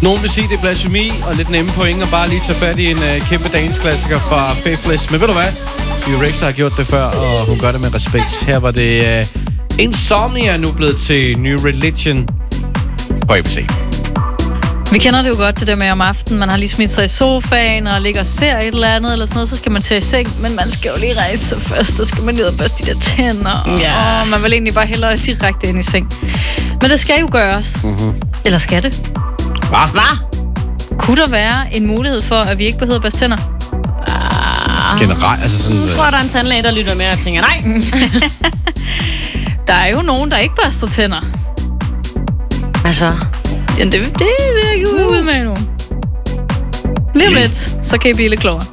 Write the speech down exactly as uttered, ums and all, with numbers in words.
Nogen vil sige, det er blasfemi og lidt nemme point, og bare lige tage fat i en uh, kæmpe dansklassiker fra Faithless. Men ved du hvad? Eurexa har gjort det før, og hun gør det med respekt. Her var det uh, Insomnia, nu blevet til New Religion på A B C. Vi kender det jo godt, det der med om aftenen. Man har lige smidt sig i sofaen og ligger og ser et eller andet, eller sådan noget, så skal man tage i seng. Men man skal jo lige rejse sig først, så skal man lige ud og børste de der tænder. Ja. Og man vil egentlig bare hellere direkte ind i seng. Men det skal jo gøres. Mm-hmm. Eller skal det? Hvad? Hvad? Kunne der være en mulighed for, at vi ikke behøver at børste tænder? Ah. Generelt, altså sådan... Nu tror jeg, der er en tandlæge, der lytter med og tænker, nej. Der er jo nogen, der ikke børster tænder. Altså... Ja, det, det vil jeg ikke ud med nu. Lige om lidt, så kan I blive lidt klogere.